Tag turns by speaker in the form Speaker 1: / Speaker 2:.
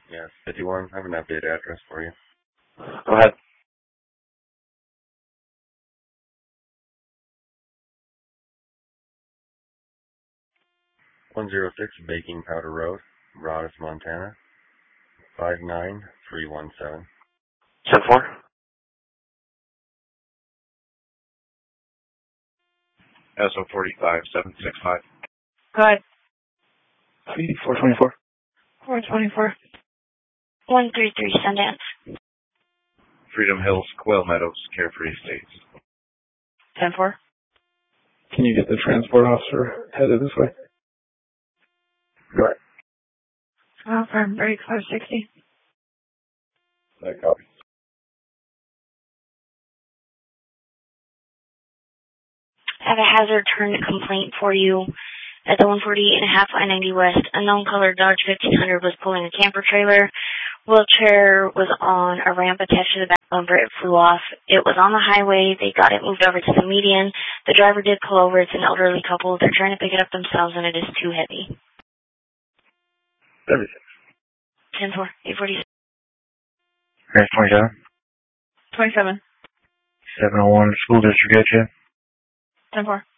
Speaker 1: Yes, 51. I have an updated address for you.
Speaker 2: Go ahead.
Speaker 1: 106 Baking Powder Road, Broadus, Montana, 59317.
Speaker 2: 10-4.
Speaker 3: SO 45765.
Speaker 4: Go ahead.
Speaker 2: 424.
Speaker 4: 424. 133 Sundance.
Speaker 3: Freedom Hills, Quail Meadows, Carefree Estates.
Speaker 4: 10-4.
Speaker 2: Can you get the transport officer headed this way? Go ahead.
Speaker 4: Firm break 560.
Speaker 2: That copy.
Speaker 4: I have a hazard turn complaint for you at the 148 and a half I-90 West. A known colored Dodge 1500 was pulling a camper trailer. Wheelchair was on a ramp attached to the back bumper. It flew off. It was on the highway. They got it moved over to the median. The driver did pull over. It's an elderly couple. They're trying to pick it up themselves, and it is too heavy. 10-4. 846.
Speaker 5: Here's 27.
Speaker 4: 27.
Speaker 5: 701 School District, get you.
Speaker 4: 10-4.